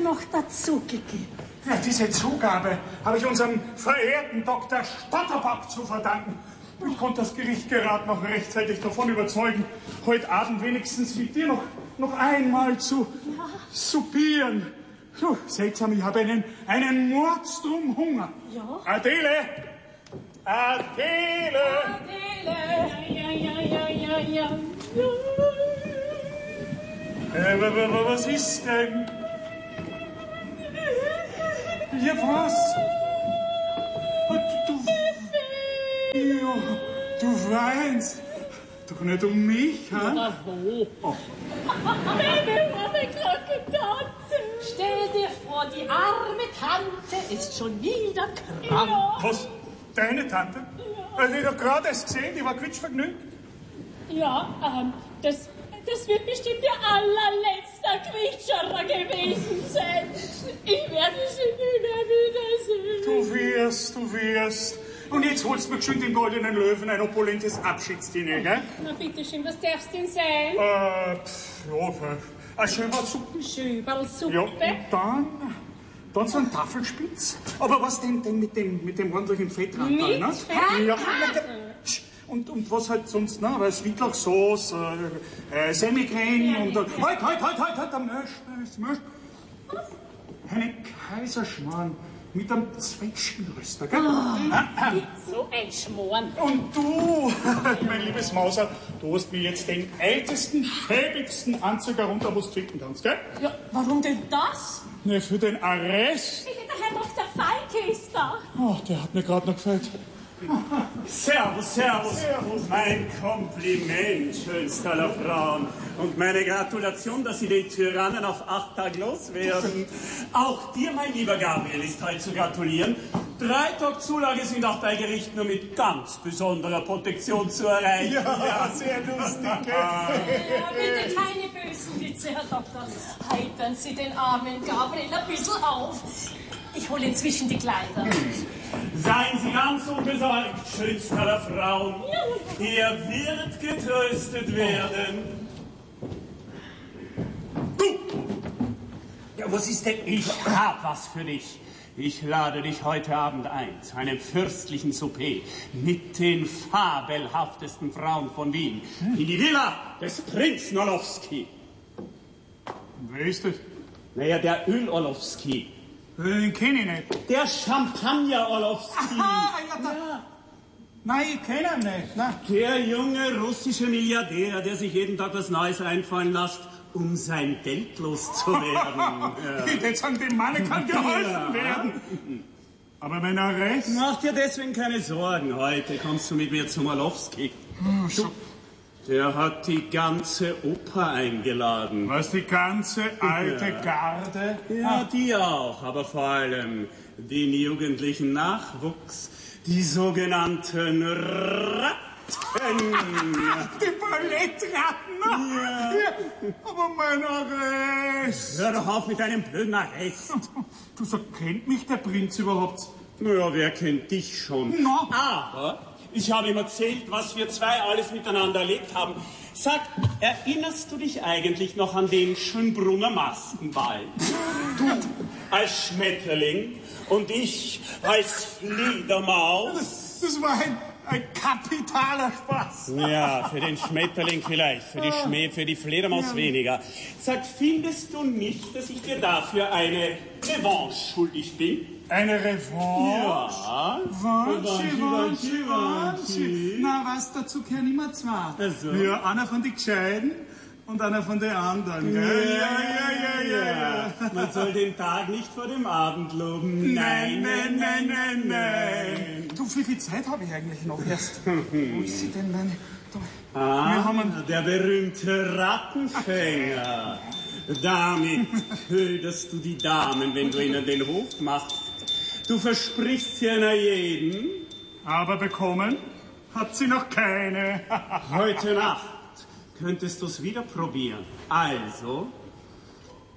noch dazugegeben. Ja, diese Zugabe habe ich unserem verehrten Dr. Stotterbock zu verdanken. Ich konnte das Gericht gerade noch rechtzeitig davon überzeugen, heute Abend wenigstens mit dir noch einmal zu soupieren. So, seltsam, ich habe einen Mordstrom Hunger. Ja? Adele! Adele! Ja. Was ist denn? Ja, was? Du weinst. Doch nicht um mich, ha? Na wo? Oh. Meine arme kranke Tante. Stell dir vor, die arme Tante ist schon wieder krank. Ja. Was? Deine Tante? Ja. Die doch gerade erst gesehen, die war quietschvergnügt. Ja, das wird bestimmt der allerletzte Quietscherer gewesen sein. Ich werde sie nie mehr wiedersehen. Du wirst. Und jetzt holst du mir geschwind den goldenen Löwen ein opulentes Abschiedsdiner, gell? Na bitteschön, was darf's denn sein? Ein Schöberlsuppe. Schöberlsuppe? Ja, und dann so ein Tafelspitz. Aber was denn mit dem ordentlichen Fettrand? Mit ne? Fettrand? Ja. Und was halt sonst, ne? Weil Schnittlauchsauce, Semicreme und... Halt, am Mösch. Eine Kaiserschmarrn mit einem Zwetschgenröster, gell? So ein Schmoren. Und du, mein liebes Mauser, du hast mir jetzt den ältesten, schäbigsten Anzug herunter, wo du ficken kannst, gell? Ja, warum denn das? Ne, für den Arrest. Der Herr Dr. Falke ist da. Oh, der hat mir gerade noch gefällt. Servus. Mein Kompliment, schönste aller Frauen. Und meine Gratulation, dass Sie den Tyrannen auf 8 Tage loswerden. Auch dir, mein lieber Gabriel, ist heute zu gratulieren. 3 Tage Zulage sind auch bei Gericht nur mit ganz besonderer Protektion zu erreichen. Ja, sehr lustig. Ja, bitte keine bösen Witze, Herr Doktor. Heitern Sie den armen Gabriel ein bisschen auf. Ich hole inzwischen die Kleider. Seien Sie ganz unbesorgt, schönste aller Frauen. Er wird getröstet werden. Du! Ja, was ist denn? Ich hab was für dich. Ich lade dich heute Abend ein zu einem fürstlichen Souper mit den fabelhaftesten Frauen von Wien in die Villa des Prinzen Orlowski. Wer ist das? Naja, der Öl-Orlowski. Den kenne ich nicht. Der Champagner-Orlowski. Aha, ja. Nein, ich kenne ihn nicht. Nein. Der junge russische Milliardär, der sich jeden Tag was Neues einfallen lässt, um sein Geld loszuwerden. Ja. Jetzt an dem Mann kann geholfen werden. Aber mein Arrest... Mach dir deswegen keine Sorgen. Heute kommst du mit mir zum Orlowski. Der hat die ganze Oper eingeladen. Was, die ganze alte Garde? Ja, die auch, aber vor allem den jugendlichen Nachwuchs, die sogenannten Ratten. Die Ballettratten? Ja. Aber mein Arrest. Hör doch auf mit deinem blöden Arrest. Du sag, kennt mich der Prinz überhaupt? Naja, wer kennt dich schon? No. Aber ich habe ihm erzählt, was wir zwei alles miteinander erlebt haben. Sag, erinnerst du dich eigentlich noch an den Schönbrunner Maskenball? Du als Schmetterling und ich als Fledermaus. Das war ein kapitaler Spaß. Ja, für den Schmetterling vielleicht, für die Fledermaus weniger. Sag, findest du nicht, dass ich dir dafür eine Revanche schuldig bin? Eine Revanche? Ja. Revanche. Na, was, dazu gehören immer zwei. Also. Ja, einer von den Gescheiden und einer von den anderen. Gell? Ja. Man soll den Tag nicht vor dem Abend loben. Nein. Du, wie viel Zeit habe ich eigentlich noch erst? Wo ist sie denn, meine... Der berühmte Rattenfänger. Damit köderst du die Damen, wenn du ihnen den Hof machst. Du versprichst sie einer jeden. Aber bekommen hat sie noch keine. Heute Nacht könntest du es wieder probieren. Also,